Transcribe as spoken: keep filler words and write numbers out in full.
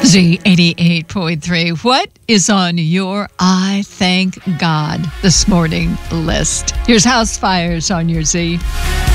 Z eighty-eight point three. What is on your I Thank God this morning list? Here's House Fires on your Z.